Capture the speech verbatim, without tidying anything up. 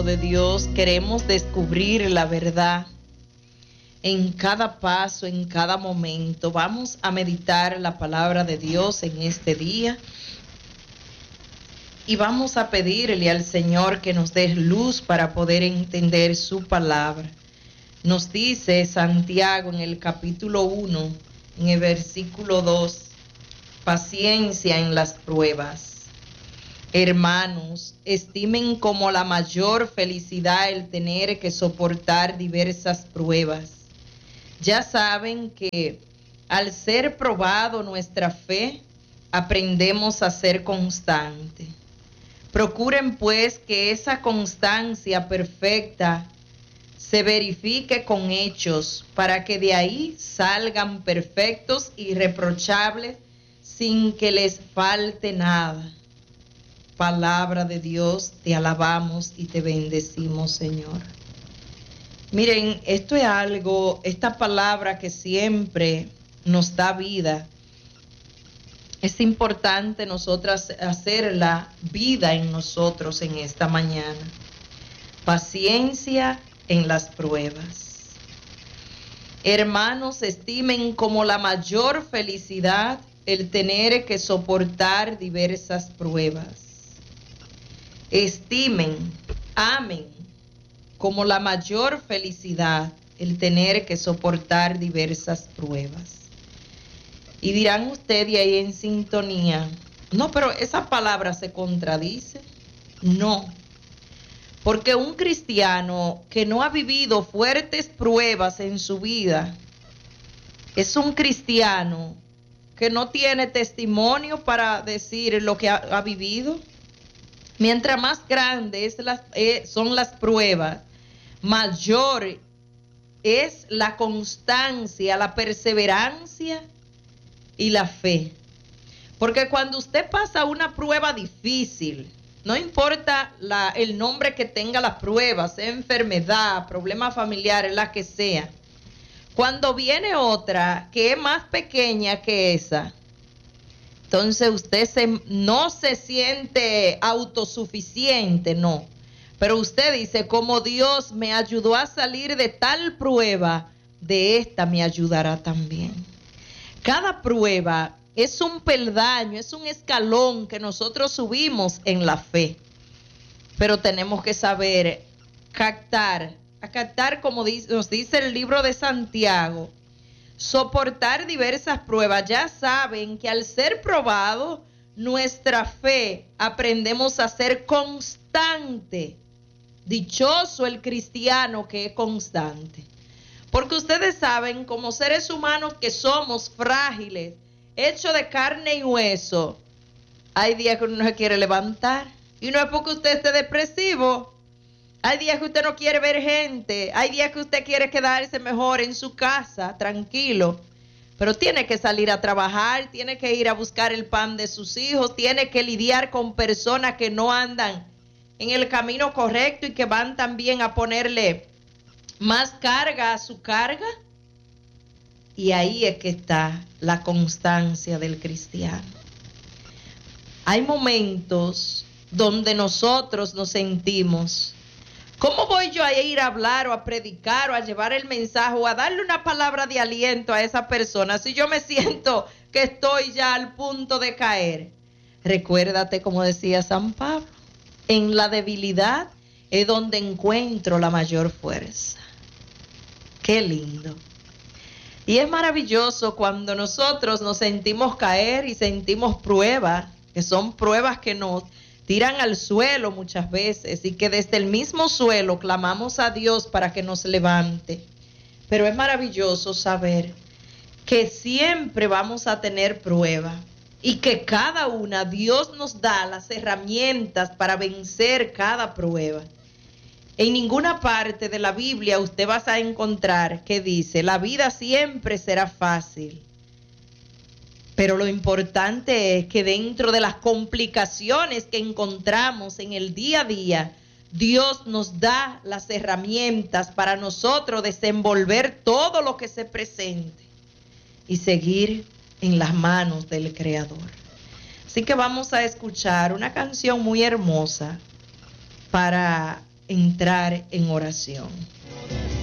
de Dios queremos descubrir la verdad en cada paso, en cada momento. Vamos a meditar la palabra de Dios en este día y vamos a pedirle al Señor que nos dé luz para poder entender su palabra. Nos dice Santiago en el capítulo uno, en el versículo dos, paciencia en las pruebas. Hermanos, estimen como la mayor felicidad el tener que soportar diversas pruebas. Ya saben que al ser probado nuestra fe, aprendemos a ser constante. Procuren pues que esa constancia perfecta se verifique con hechos, para que de ahí salgan perfectos y irreprochables sin que les falte nada. Palabra de Dios, te alabamos y te bendecimos, Señor. Miren, esto es algo, esta palabra que siempre nos da vida. Es importante nosotras hacerla vida en nosotros en esta mañana. Paciencia en las pruebas. Hermanos, estimen como la mayor felicidad el tener que soportar diversas pruebas. Estimen, amen como la mayor felicidad el tener que soportar diversas pruebas. Y dirán ustedes ahí en sintonía, no, pero esa palabra se contradice. No, porque un cristiano que no ha vivido fuertes pruebas en su vida es un cristiano que no tiene testimonio para decir lo que ha, ha vivido. Mientras más grandes las, eh, son las pruebas, mayor es la constancia, la perseverancia y la fe. Porque cuando usted pasa una prueba difícil, no importa la, el nombre que tenga la prueba, sea enfermedad, problema familiar, la que sea. Cuando viene otra que es más pequeña que esa, entonces usted se, no se siente autosuficiente, no. Pero usted dice, como Dios me ayudó a salir de tal prueba, de esta me ayudará también. Cada prueba es un peldaño, es un escalón que nosotros subimos en la fe. Pero tenemos que saber captar, a captar como dice, nos dice el libro de Santiago, soportar diversas pruebas. Ya saben que al ser probado nuestra fe, aprendemos a ser constante. Dichoso el cristiano que es constante. Porque ustedes saben, como seres humanos que somos frágiles, hechos de carne y hueso, hay días que uno no se quiere levantar. Y no es porque usted esté depresivo. Hay días que usted no quiere ver gente. Hay días que usted quiere quedarse mejor en su casa, tranquilo. Pero tiene que salir a trabajar, tiene que ir a buscar el pan de sus hijos, tiene que lidiar con personas que no andan en el camino correcto y que van también a ponerle más carga a su carga. Y ahí es que está la constancia del cristiano. Hay momentos donde nosotros nos sentimos, ¿cómo voy yo a ir a hablar o a predicar o a llevar el mensaje o a darle una palabra de aliento a esa persona si yo me siento que estoy ya al punto de caer? Recuérdate, como decía San Pablo, en la debilidad es donde encuentro la mayor fuerza. Qué lindo. Y es maravilloso cuando nosotros nos sentimos caer y sentimos pruebas, que son pruebas que nos tiran al suelo muchas veces y que desde el mismo suelo clamamos a Dios para que nos levante. Pero es maravilloso saber que siempre vamos a tener pruebas y que cada una Dios nos da las herramientas para vencer cada prueba. En ninguna parte de la Biblia usted va a encontrar que dice, la vida siempre será fácil. Pero lo importante es que dentro de las complicaciones que encontramos en el día a día, Dios nos da las herramientas para nosotros desenvolver todo lo que se presente y seguir en las manos del Creador. Así que vamos a escuchar una canción muy hermosa para entrar en oración.